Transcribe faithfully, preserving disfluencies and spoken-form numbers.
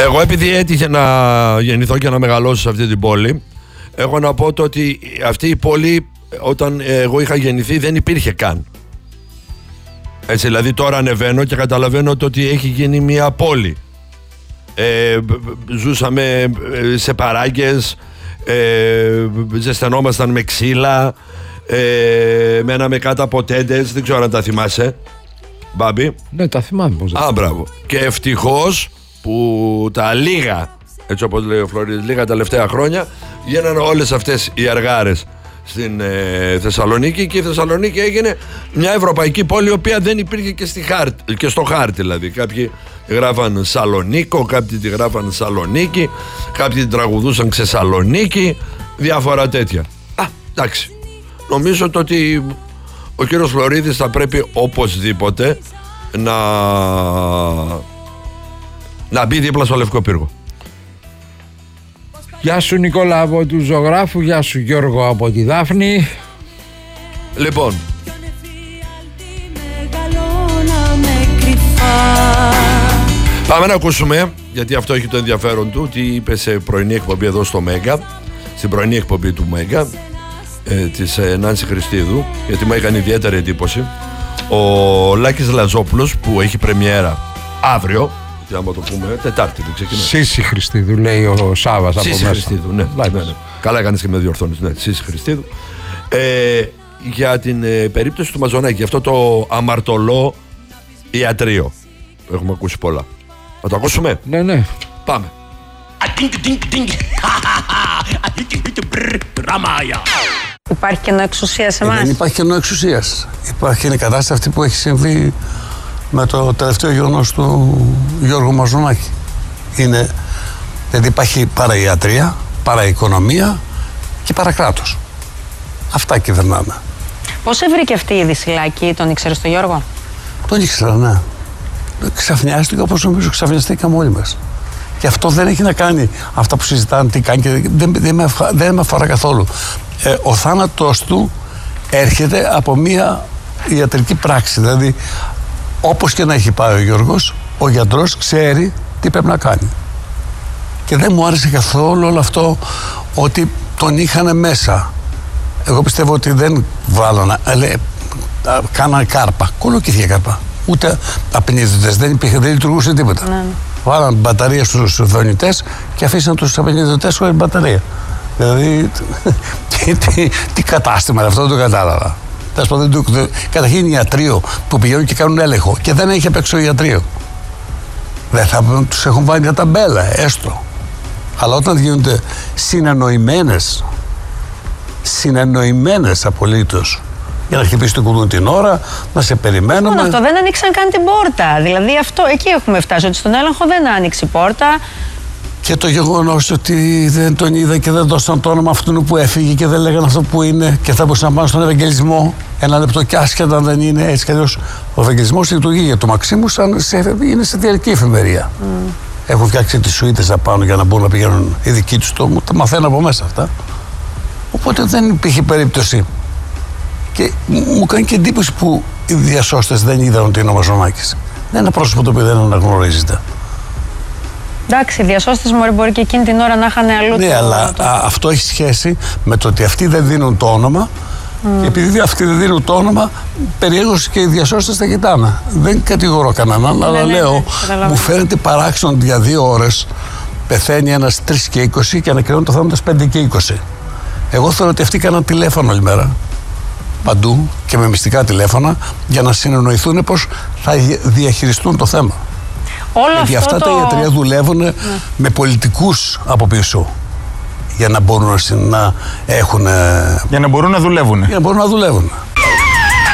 Εγώ επειδή έτυχε να γεννηθώ και να μεγαλώσω σε αυτή την πόλη, έχω να πω το ότι αυτή η πόλη όταν εγώ είχα γεννηθεί δεν υπήρχε καν. Έτσι, δηλαδή τώρα ανεβαίνω και καταλαβαίνω το ότι έχει γίνει μια πόλη. Ε, ζούσαμε σε παράγκες, ε, ζεσθενόμασταν με ξύλα, ε, μέναμε κάτω από τέντες, δεν ξέρω αν τα θυμάσαι, Μπάμπη. Ναι, τα θυμάμαι πώς. Α, μπράβο. Και ευτυχώς που τα λίγα, έτσι όπως λέει ο Φλωρίδης, λίγα τα τελευταία χρόνια γίνανε όλες αυτές οι αργάρες στην ε, Θεσσαλονίκη, και η Θεσσαλονίκη έγινε μια ευρωπαϊκή πόλη η οποία δεν υπήρχε και, στη χάρτη, και στο χάρτη. Δηλαδή κάποιοι γράφαν Σαλονίκο, κάποιοι τη γράφαν Σαλονίκη, κάποιοι την τραγουδούσαν Ξεσαλονίκη, διάφορα τέτοια. Α, εντάξει. Νομίζω το ότι ο κύριος Φλωρίδης θα πρέπει οπωσδήποτε να να μπει δίπλα στο Λευκό Πύργο. Γεια σου Νικόλα από του Ζωγράφου, γεια σου Γιώργο από τη Δάφνη. Λοιπόν, πάμε να ακούσουμε, γιατί αυτό έχει το ενδιαφέρον του, τι είπε σε πρωινή εκπομπή εδώ στο Μέγκα, στην πρωινή εκπομπή του Μέγκα, ε, της ε, Νάνση Χριστίδου, γιατί μου έκανε ιδιαίτερη εντύπωση. Ο Λάκης Λαζόπουλος που έχει πρεμιέρα αύριο, και άμα το πούμε, Τετάρτη δεν ξεκινάει. Σύση Χριστίδου, λέει ο Σάββας από Σύση μέσα. Χριστίδου, ναι, ναι, ναι. Καλά έκανες και με διορθώνεις, ναι, Σύση Χριστίδου. Ε, για την ε, περίπτωση του Μαζονάκη, αυτό το αμαρτωλό ιατρείο. Έχουμε ακούσει πολλά. Να το ακούσουμε. Ναι, ναι. Πάμε. Υπάρχει κενό εξουσίας σε εμάς? Δεν υπάρχει κενό εξουσίας. Υπάρχει η κατάσταση αυτή που έχει συμβεί με το τελευταίο γεγονός του Γιώργου Μαζονάκη. Είναι, δηλαδή υπάρχει παραϊατρία, παραοικονομία και παρακράτος. Αυτά κυβερνάμε. Πώς έβρικε αυτή η Δυσσυλάκη, τον ήξερες τον Γιώργο? Τον ήξερα, ναι. Ξαφνιάστηκα όπως νομίζω ξαφνιαστήκαμε όλοι μας. Και αυτό δεν έχει να κάνει αυτά που συζητάνε, τι κάνει, και δεν, δεν, με, δεν με αφορά καθόλου. Ε, ο θάνατος του έρχεται από μια ιατρική πράξη. Δηλαδή, όπως και να έχει πάει ο Γιώργος, ο γιατρός ξέρει τι πρέπει να κάνει. Και δεν μου άρεσε καθόλου όλο αυτό ότι τον είχαν μέσα. Εγώ πιστεύω ότι δεν βάλανε, αλλά κάνανε κάρπα, κολοκύθια κάρπα. Ούτε απεινίδωτες, δεν υπήρχε, δεν λειτουργούσε τίποτα. Ναι. Βάλαν μπαταρία στους δονητές και αφήσαν τους απεινίδωτες χωρίς μπαταρία. Δηλαδή, τι, τι, τι κατάστημα είναι αυτό, δεν το κατάλαβα. Καταρχήν ιατρείο που πηγαίνουν και κάνουν έλεγχο και δεν έχει απ' έξω ιατρείο. Δεν θα τους έχουν βάλει μια ταμπέλα, έστω. Αλλά όταν γίνονται συνεννοημένες, συνεννοημένες απολύτως, για να χτυπήσει το κουδούνι την ώρα, να σε περιμένουμε. Μόνο αυτό, δεν ανοίξαν καν την πόρτα. Δηλαδή αυτό, εκεί έχουμε φτάσει, ότι στον έλεγχο δεν άνοιξε η πόρτα. Και το γεγονός ότι δεν τον είδα και δεν δώσαν το όνομα αυτού που έφυγε και δεν λέγανε αυτό που είναι και θα μπορούσαν να πάνε στον Ευαγγελισμό ένα λεπτό και άσχετα δεν είναι έτσι κι αλλιώς. Ο Ευαγγελισμός λειτουργεί για το Μαξίμου σαν σε, είναι σε διαρκή εφημερία. Mm. Έχουν φτιάξει τις σουίτες απάνω για να μπορούν να πηγαίνουν οι δικοί τους, το, τα μαθαίνουν από μέσα αυτά. Οπότε δεν υπήρχε περίπτωση. Και μου κάνει και εντύπωση που οι διασώστες δεν είδαν ότι είναι ο Μαζονάκης. Δεν είναι ένα πρόσωπο το οποίο δεν αναγνωρίζεται. Εντάξει, οι διασώστες μωρέ μπορεί και εκείνη την ώρα να είχαν αλλού. Ναι, το, αλλά το... Α, αυτό έχει σχέση με το ότι αυτοί δεν δίνουν το όνομα mm. και επειδή αυτοί δεν δίνουν το όνομα, περιέργως και οι διασώστες τα κοιτάνε. Δεν κατηγορώ κανέναν, αλλά ναι, λέω, ναι, ναι, μου φαίνεται παράξενο για δύο ώρες πεθαίνει ένας τρεις και είκοσι και ανακοινώνει το θάνατο πέντε και είκοσι. Εγώ θεωρώ ότι αυτοί κάναν τηλέφωνο όλη μέρα. Παντού και με μυστικά τηλέφωνα για να συνεννοηθούν πώς θα διαχειριστούν το θέμα. Όλο γιατί αυτό αυτά το... τα ιατρεία δουλεύουν ναι. με πολιτικούς από πίσω για να μπορούν να έχουν... Για να μπορούν να δουλεύουν. Για να μπορούν να δουλεύουν.